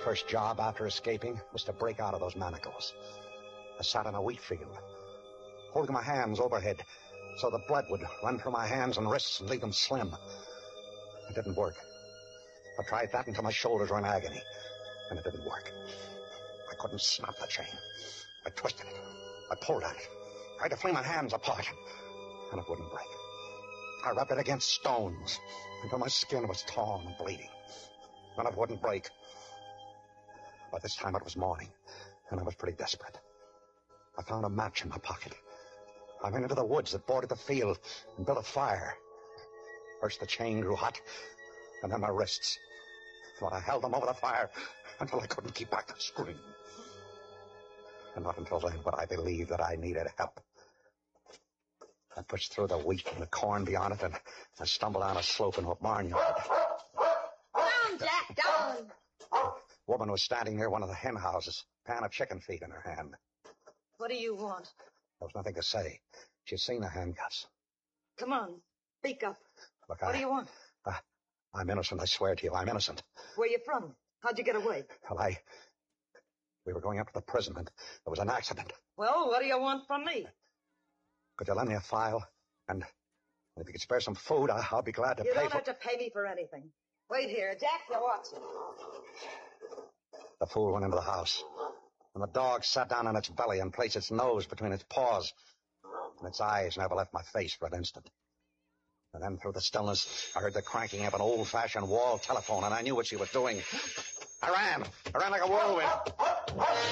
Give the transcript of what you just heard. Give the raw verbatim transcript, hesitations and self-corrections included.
first job after escaping was to break out of those manacles. I sat in a wheat field, holding my hands overhead so the blood would run through my hands and wrists and leave them slim. It didn't work. I tried that until my shoulders were in agony, and it didn't work. I couldn't snap the chain. I twisted it. I pulled at it. Tried to fling my hands apart, and it wouldn't break. I rubbed it against stones until my skin was torn and bleeding, and it wouldn't break. By this time it was morning, and I was pretty desperate. I found a match in my pocket. I went into the woods that bordered the field and built a fire. First the chain grew hot, and then my wrists. But I held them over the fire until I couldn't keep back the scream. And not until then would I believe that I needed help. I pushed through the wheat and the corn beyond it, and I stumbled down a slope into a barnyard. Down, Jack, down! A woman was standing near one of the hen houses, a pan of chicken feed in her hand. What do you want? There was nothing to say. She'd seen the handcuffs. Come on, speak up. Look, what I, do you want? Uh, I'm innocent, I swear to you, I'm innocent. Where you from? How'd you get away? Well, I... We were going up to the prison, and there was an accident. Well, what do you want from me? Could you lend me a file? And if you could spare some food, I, I'll be glad to you pay don't for... have to pay me for anything. Wait here, Jack, you watch it. The fool went into the house, and the dog sat down on its belly and placed its nose between its paws, and its eyes never left my face for an instant. And then through the stillness, I heard the cranking of an old-fashioned wall telephone, and I knew what she was doing. I ran. I ran like a whirlwind.